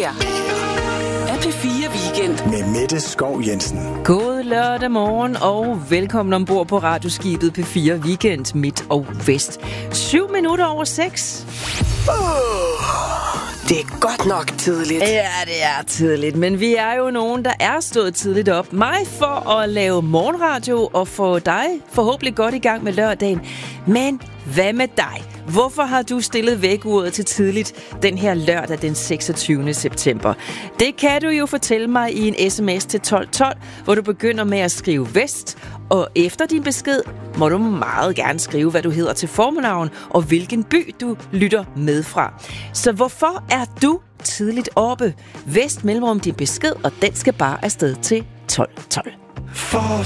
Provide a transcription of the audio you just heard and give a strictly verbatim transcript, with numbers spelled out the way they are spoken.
her er P fire Weekend med Mette Skov Jensen. God lørdag morgen og velkommen ombord på radioskibet P fire Weekend midt og vest. Syv minutter over seks. Det er godt nok tidligt. Ja, det er tidligt, men vi er jo nogen, der er stået tidligt op. Mig for at lave morgenradio og få dig forhåbentlig godt i gang med lørdagen. Men hvad med dig? Hvorfor har du stillet vækkeuret til tidligt den her lørdag den seksogtyvende september? Det kan du jo fortælle mig i en sms til tolv tolv, hvor du begynder med at skrive vest. Og efter din besked må du meget gerne skrive, hvad du hedder til fornavn og hvilken by du lytter med fra. Så hvorfor er du tidligt oppe? Vest mellemrum din besked, og den skal bare afsted til tolv tolv. For